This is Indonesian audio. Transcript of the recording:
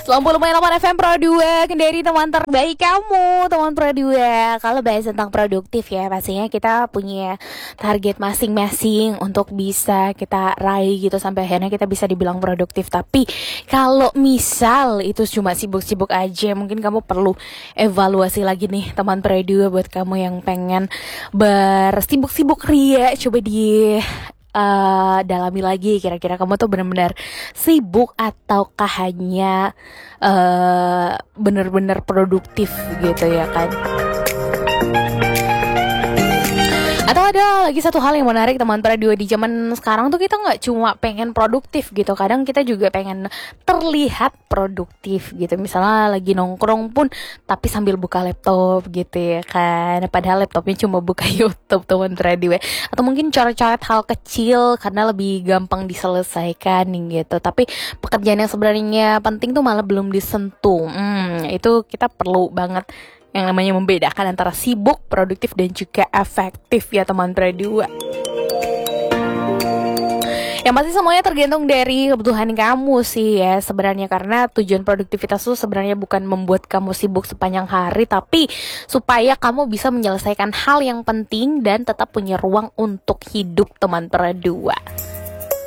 90,8 FM Pro 2 Kendari, teman terbaik kamu, teman Pro 2. Kalau bahas tentang produktif ya, pastinya kita punya target masing-masing untuk bisa kita raih gitu, sampai akhirnya kita bisa dibilang produktif. Tapi kalau misal itu cuma sibuk-sibuk aja, mungkin kamu perlu evaluasi lagi nih, teman Pro 2. Buat kamu yang pengen bersibuk-sibuk ria, coba di dalami lagi, kira-kira kamu tuh benar-benar sibuk ataukah hanya benar-benar produktif gitu ya kan. Atau ada lagi satu hal yang menarik, teman radio, di zaman sekarang tuh kita nggak cuma pengen produktif gitu, kadang kita juga pengen terlihat produktif gitu. Misalnya lagi nongkrong pun tapi sambil buka laptop gitu ya kan, padahal laptopnya cuma buka YouTube, teman radio. Atau mungkin coret-coret hal kecil karena lebih gampang diselesaikan gitu, tapi pekerjaan yang sebenarnya penting tuh malah belum disentuh. Itu kita perlu banget yang namanya membedakan antara sibuk, produktif, dan juga efektif ya teman Pro2. Yang pasti semuanya tergantung dari kebutuhan kamu sih ya sebenarnya, karena tujuan produktivitas itu sebenarnya bukan membuat kamu sibuk sepanjang hari, tapi supaya kamu bisa menyelesaikan hal yang penting dan tetap punya ruang untuk hidup, teman Pro2.